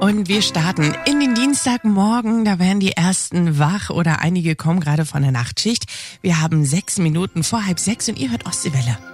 Und wir starten in den Dienstagmorgen. Da werden die ersten wach oder einige kommen gerade von der Nachtschicht. Wir haben 6 Minuten vor 5:30 und ihr hört Ostseewelle.